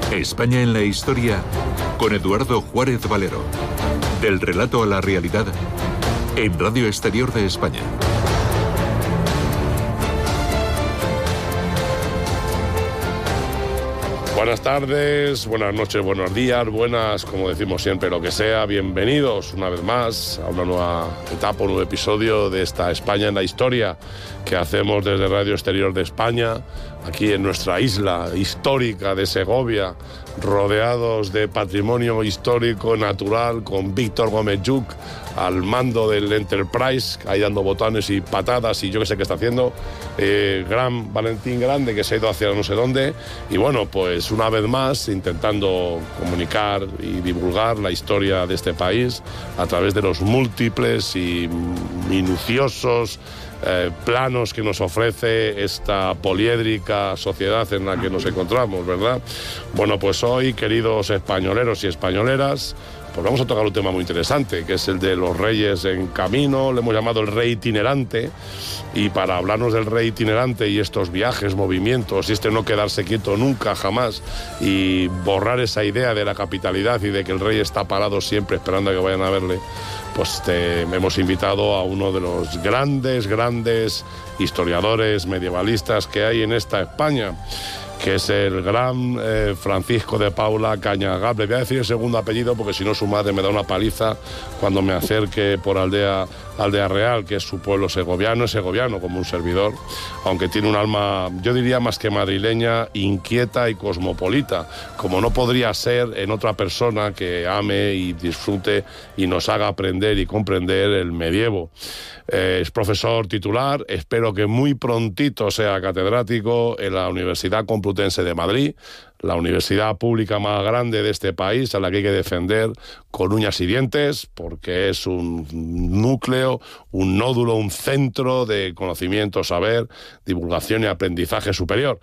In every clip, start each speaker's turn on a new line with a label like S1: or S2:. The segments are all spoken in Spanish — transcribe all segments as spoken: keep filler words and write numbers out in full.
S1: España en la historia con Eduardo Juárez Valero. Del relato a la realidad en Radio Exterior de España.
S2: Buenas tardes, buenas noches, buenos días, buenas, como decimos siempre, lo que sea. Bienvenidos una vez más a una nueva etapa, un nuevo episodio de esta España en la historia que hacemos desde Radio Exterior de España, aquí en nuestra isla histórica de Segovia, rodeados de patrimonio histórico natural, con Víctor Gómez Lluch al mando del Enterprise, ahí dando botones y patadas y yo que sé qué está haciendo, eh, gran Valentín Grande, que se ha ido hacia no sé dónde, y bueno, pues una vez más intentando comunicar y divulgar la historia de este país a través de los múltiples y minuciosos Eh, planos que nos ofrece esta poliédrica sociedad en la que nos encontramos, ¿verdad? Bueno, pues hoy, queridos españoleros y españoleras, pues vamos a tocar un tema muy interesante, que es el de los reyes en camino. Le hemos llamado el rey itinerante, y para hablarnos del rey itinerante y estos viajes, movimientos, y este no quedarse quieto nunca, jamás, y borrar esa idea de la capitalidad y de que el rey está parado siempre esperando a que vayan a verle, pues te, hemos invitado a uno de los grandes, grandes historiadores medievalistas que hay en esta España, que es el gran eh, Francisco de Paula Cañagaz. Le voy a decir el segundo apellido porque si no su madre me da una paliza cuando me acerque por Aldea, Aldea Real, que es su pueblo segoviano. Es segoviano como un servidor, aunque tiene un alma, yo diría más que madrileña, inquieta y cosmopolita, como no podría ser en otra persona que ame y disfrute y nos haga aprender y comprender el medievo. Eh, es profesor titular, espero que muy prontito sea catedrático en la Universidad Complutense de Madrid, la universidad pública más grande de este país, a la que hay que defender con uñas y dientes, porque es un núcleo, un nódulo, un centro de conocimiento, saber, divulgación y aprendizaje superior.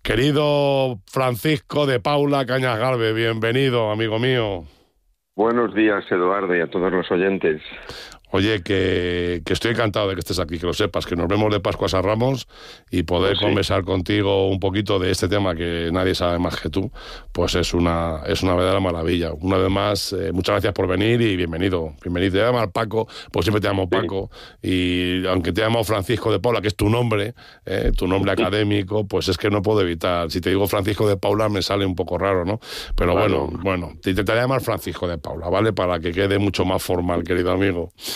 S2: Querido Francisco de Paula Cañagaz, bienvenido, amigo mío.
S3: Buenos días, Eduardo, y a todos los oyentes.
S2: Oye, que, que estoy encantado de que estés aquí, que lo sepas, que nos vemos de Pascuas a Ramos y poder pues sí. conversar contigo un poquito de este tema que nadie sabe más que tú, pues es una es una verdadera maravilla. Una vez más, eh, muchas gracias por venir y bienvenido. Bienvenido. Te voy a llamar Paco, pues siempre te llamo Paco, sí. Y aunque te llamo Francisco de Paula, que es tu nombre, eh, tu nombre sí. académico, pues es que no puedo evitar. Si te digo Francisco de Paula me sale un poco raro, ¿no? Pero claro. bueno, bueno, te intentaré llamar Francisco de Paula, ¿vale? Para que quede mucho más formal, querido amigo.